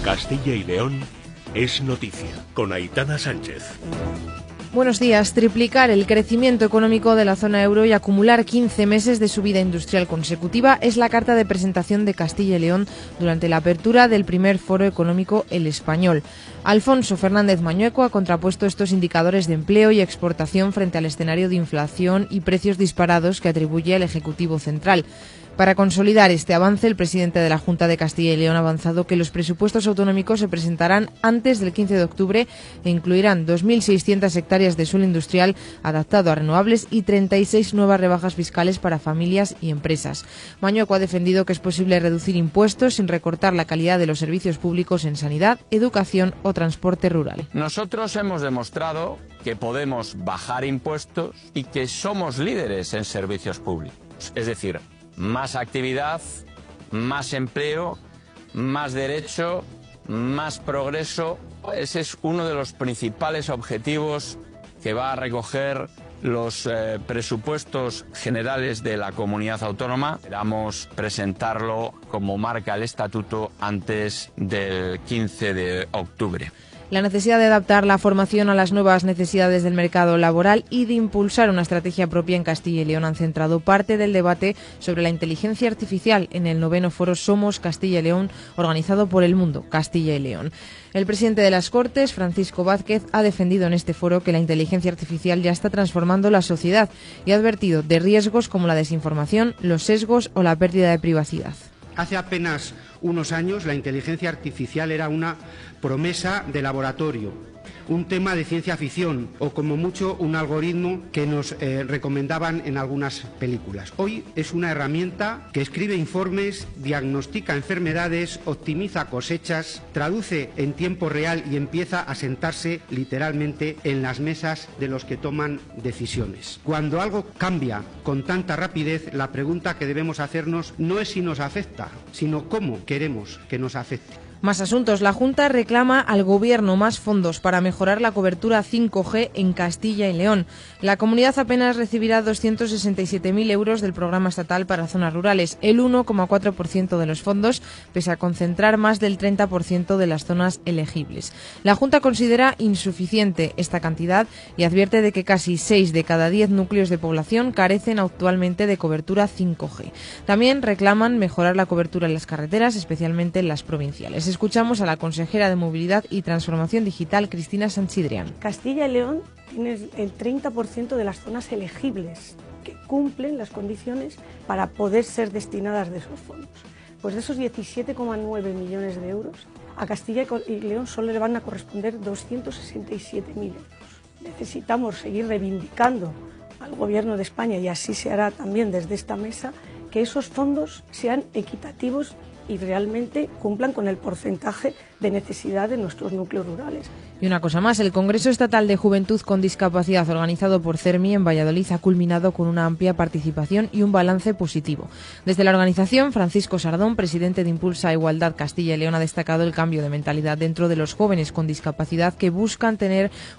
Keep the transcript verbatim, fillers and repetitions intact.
Castilla y León es noticia, con Aitana Sánchez. Buenos días. Triplicar el crecimiento económico de la zona euro y acumular quince meses de subida industrial consecutiva es la carta de presentación de Castilla y León durante la apertura del primer Foro Económico El Español. Alfonso Fernández Mañueco ha contrapuesto estos indicadores de empleo y exportación frente al escenario de inflación y precios disparados que atribuye el Ejecutivo Central. Para consolidar este avance, el presidente de la Junta de Castilla y León ha avanzado que los presupuestos autonómicos se presentarán antes del quince de octubre e incluirán dos mil seiscientas hectáreas de suelo industrial adaptado a renovables y treinta y seis nuevas rebajas fiscales para familias y empresas. Mañueco ha defendido que es posible reducir impuestos sin recortar la calidad de los servicios públicos en sanidad, educación o transporte rural. Nosotros hemos demostrado que podemos bajar impuestos y que somos líderes en servicios públicos. Es decir, más actividad, más empleo, más derecho, más progreso. Ese es uno de los principales objetivos que va a recoger los eh, presupuestos generales de la comunidad autónoma. Esperamos presentarlo como marca el estatuto antes del quince de octubre. La necesidad de adaptar la formación a las nuevas necesidades del mercado laboral y de impulsar una estrategia propia en Castilla y León han centrado parte del debate sobre la inteligencia artificial en el noveno foro Somos Castilla y León, organizado por El Mundo, Castilla y León. El presidente de las Cortes, Francisco Vázquez, ha defendido en este foro que la inteligencia artificial ya está transformando la sociedad y ha advertido de riesgos como la desinformación, los sesgos o la pérdida de privacidad. Hace apenas unos años la inteligencia artificial era una promesa de laboratorio, un tema de ciencia ficción o como mucho un algoritmo que nos eh, recomendaban en algunas películas. Hoy es una herramienta que escribe informes, diagnostica enfermedades, optimiza cosechas, traduce en tiempo real y empieza a sentarse literalmente en las mesas de los que toman decisiones. Cuando algo cambia con tanta rapidez, la pregunta que debemos hacernos no es si nos afecta, sino cómo queremos que nos afecte. Más asuntos. La Junta reclama al Gobierno más fondos para mejorar la cobertura cinco G en Castilla y León. La comunidad apenas recibirá doscientos sesenta y siete mil euros del programa estatal para zonas rurales, el uno coma cuatro por ciento de los fondos, pese a concentrar más del treinta por ciento de las zonas elegibles. La Junta considera insuficiente esta cantidad y advierte de que casi seis de cada diez núcleos de población carecen actualmente de cobertura cinco G. También reclaman mejorar la cobertura en las carreteras, especialmente en las provinciales. Escuchamos a la consejera de Movilidad y Transformación Digital, Cristina Sanchidrián. Castilla y León tiene el treinta por ciento de las zonas elegibles que cumplen las condiciones para poder ser destinadas de esos fondos. Pues de esos diecisiete coma nueve millones de euros, a Castilla y León solo le van a corresponder doscientos sesenta y siete mil euros. Necesitamos seguir reivindicando al Gobierno de España, y así se hará también desde esta mesa, que esos fondos sean equitativos y realmente cumplan con el porcentaje de necesidad de nuestros núcleos rurales. Y una cosa más, el Congreso Estatal de Juventud con Discapacidad organizado por CERMI en Valladolid ha culminado con una amplia participación y un balance positivo. Desde la organización, Francisco Sardón, presidente de Impulsa Igualdad Castilla y León, ha destacado el cambio de mentalidad dentro de los jóvenes con discapacidad que buscan tener